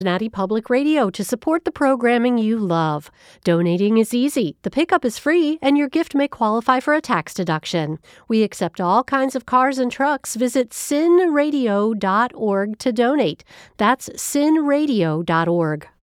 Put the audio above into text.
Cincinnati Public Radio to support the programming you love. Donating is easy, the pickup is free, and your gift may qualify for a tax deduction. We accept all kinds of cars and trucks. Visit cinradio.org to donate. That's cinradio.org.